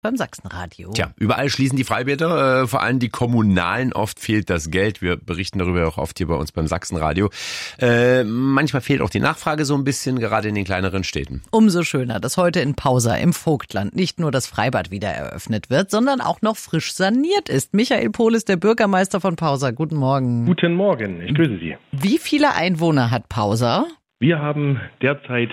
beim Sachsenradio. Tja, überall schließen die Freibäder, vor allem die kommunalen. Oft fehlt das Geld. Wir berichten darüber auch oft hier bei uns beim Sachsenradio. Manchmal fehlt auch die Nachfrage so ein bisschen, gerade in den kleineren Städten. Umso schöner, dass heute in Pausa im Vogtland nicht nur das Freibad wieder eröffnet wird, sondern auch noch frisch saniert ist. Michael Pohl ist der Bürgermeister von Pausa. Guten Morgen. Guten Morgen, ich grüße Sie. Wie viele Einwohner hat Pausa? Wir haben derzeit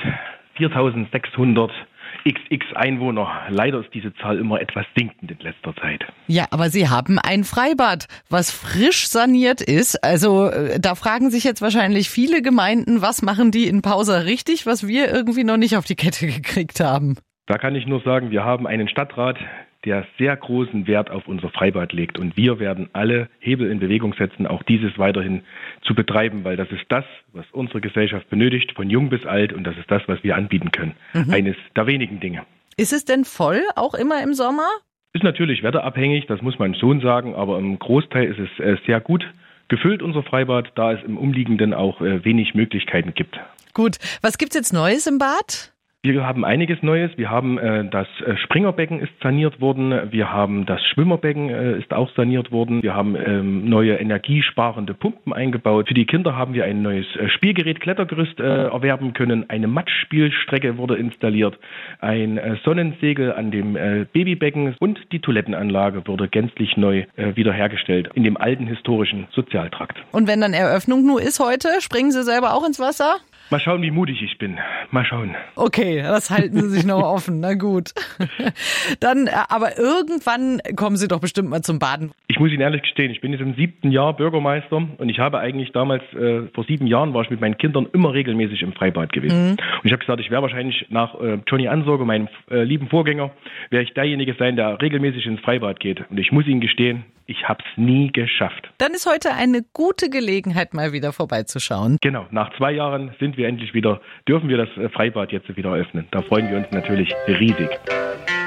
4.600 XX Einwohner. Leider ist diese Zahl immer etwas sinkend in letzter Zeit. Ja, aber Sie haben ein Freibad, was frisch saniert ist. Also da fragen sich jetzt wahrscheinlich viele Gemeinden, was machen die in Pausa richtig, was wir irgendwie noch nicht auf die Kette gekriegt haben. Da kann ich nur sagen, wir haben einen Stadtrat, der sehr großen Wert auf unser Freibad legt. Und wir werden alle Hebel in Bewegung setzen, auch dieses weiterhin zu betreiben, weil das ist das, was unsere Gesellschaft benötigt, von jung bis alt. Und das ist das, was wir anbieten können. Eines der wenigen Dinge. Ist es denn voll, auch immer im Sommer? Ist natürlich wetterabhängig, das muss man schon sagen. Aber im Großteil ist es sehr gut gefüllt, unser Freibad, da es im Umliegenden auch wenig Möglichkeiten gibt. Gut, was gibt's jetzt Neues im Bad? Wir haben einiges Neues. Wir haben das Springerbecken ist saniert worden. Wir haben das Schwimmerbecken ist auch saniert worden. Wir haben neue energiesparende Pumpen eingebaut. Für die Kinder haben wir ein neues Spielgerät, Klettergerüst erwerben können. Eine Matschspielstrecke wurde installiert. Ein Sonnensegel an dem Babybecken und die Toilettenanlage wurde gänzlich neu wiederhergestellt in dem alten historischen Sozialtrakt. Und wenn dann Eröffnung nur ist heute, springen Sie selber auch ins Wasser? Mal schauen, wie mutig ich bin. Mal schauen. Okay, das halten Sie sich noch offen. Na gut. Dann, aber irgendwann kommen Sie doch bestimmt mal zum Baden. Ich muss Ihnen ehrlich gestehen, ich bin jetzt im 7. Jahr Bürgermeister und ich habe eigentlich damals, vor 7 Jahren war ich mit meinen Kindern immer regelmäßig im Freibad gewesen. Und ich habe gesagt, ich wäre wahrscheinlich nach Johnny Ansorge, meinem lieben Vorgänger, wäre ich derjenige sein, der regelmäßig ins Freibad geht. Und ich muss Ihnen gestehen, ich habe es nie geschafft. Dann ist heute eine gute Gelegenheit, mal wieder vorbeizuschauen. Genau, nach 2 Jahren dürfen wir das Freibad jetzt wieder öffnen. Da freuen wir uns natürlich riesig.